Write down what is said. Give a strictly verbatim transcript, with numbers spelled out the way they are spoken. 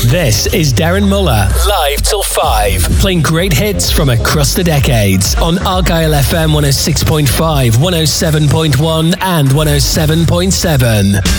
This is Darren Muller, live till five, playing great hits from across the decades on Argyle F M one oh six point five, one oh seven point one and one oh seven point seven.